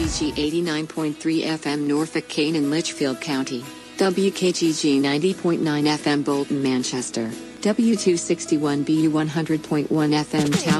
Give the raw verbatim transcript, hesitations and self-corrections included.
G eighty-nine point three F M Norfolk, Kane and Litchfield County, W K G G ninety point nine F M Bolton, Manchester, W two sixty-one B U one hundred point one F M Town.